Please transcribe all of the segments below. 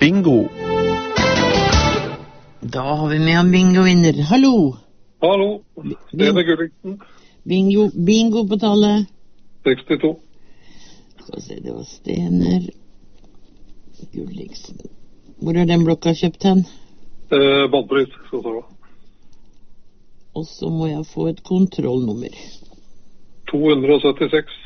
bingo. Da har vi med en bingo-vinner. Hallo! Hallo, Stener Gulliksen. Bingo på tallet. 62. Skal vi se, det var Stener Gulliksen. Hvor er den blokka kjøpt hen? Ballpris, skal jeg ta. Og så må jeg få et kontrollnummer. 276.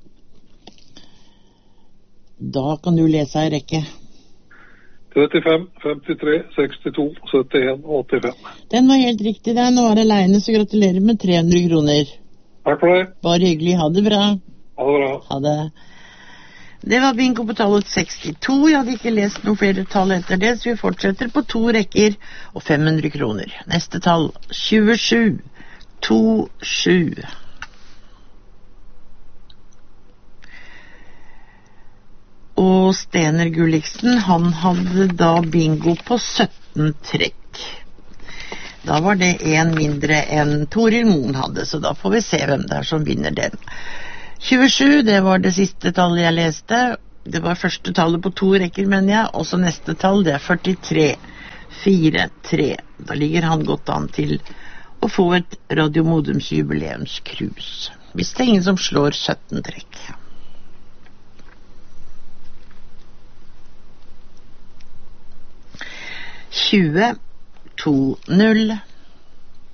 Da kan du lese ei rekke. 35, 53, 62, 71, 85. Den var helt riktig, det. Nå er det alene, så gratulerer med 300 kroner. Takk for det. Bare hyggelig. Ha det bra. Ha det bra. Ha det. Det var bingo på tallet 62. Jeg hadde ikke lest noen flere tall etter det, så vi fortsetter på 2 rekker og 500 kroner. Neste tall, 27. 27. Og Stener Gulliksen, han hadde da bingo på 17 trekk. Da var det en mindre enn Toril Moen hadde, så da får vi se hvem det er som vinner den. 27, det var det siste tallet jeg leste. Det var første tallet på 2 rekker, mener jeg. Og så neste tall, det er 43. 4-3. Da ligger han godt an til å få et Radio Modums jubileumskrus. Hvis det er ingen som slår 17 trekk. 20, 2-0.